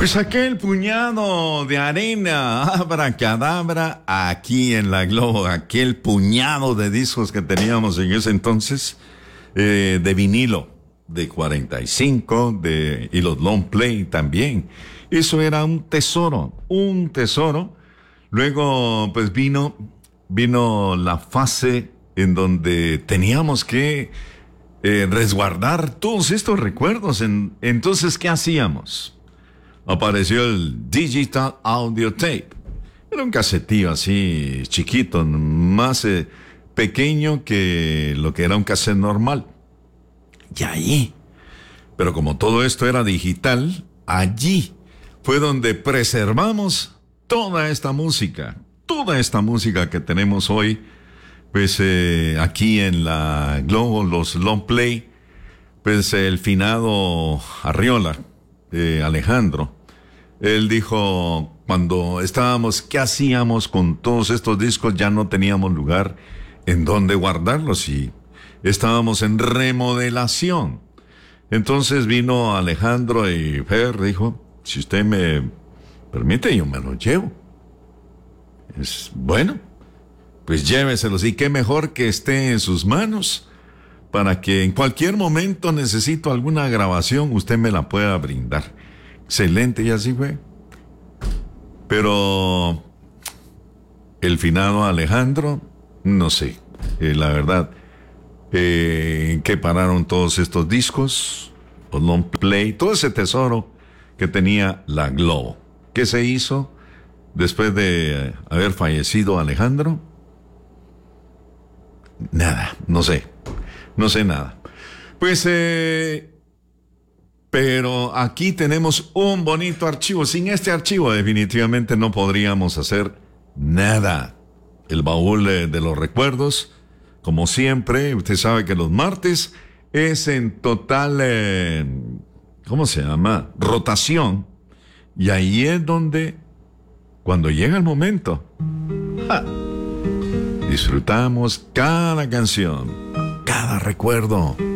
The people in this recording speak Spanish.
Pues aquel puñado de arena, abracadabra, aquí en la Globo, aquel puñado de discos que teníamos en ese entonces, de vinilo, de 45, y los long play también. Eso era un tesoro, un tesoro. Luego, pues vino la fase en donde teníamos que resguardar todos estos recuerdos. Entonces, ¿qué hacíamos? Apareció el Digital Audio Tape. Era un casetillo así chiquito, más pequeño que lo que era un cassette normal. Y ahí, pero como todo esto era digital, allí fue donde preservamos toda esta música que tenemos hoy, pues aquí en la Globo, los long play, pues el finado Arriola, Alejandro, él dijo, cuando estábamos, ¿qué hacíamos con todos estos discos? Ya no teníamos lugar en donde guardarlos y estábamos en remodelación. Entonces vino Alejandro y Fer dijo, si usted me permite, yo me los llevo. Es bueno, pues lléveselos, y qué mejor que esté en sus manos para que en cualquier momento necesito alguna grabación, usted me la pueda brindar. Excelente, y así fue. Pero el finado Alejandro, no sé, la verdad, ¿en qué pararon todos estos discos? Los long play, todo ese tesoro que tenía la Globo. ¿Qué se hizo después de haber fallecido Alejandro? Nada, no sé nada. Pues, pero aquí tenemos un bonito archivo. Sin este archivo definitivamente no podríamos hacer nada. El baúl de los recuerdos, como siempre, usted sabe que los martes es en total, ¿cómo se llama? Rotación. Y ahí es donde, cuando llega el momento, disfrutamos cada canción, cada recuerdo.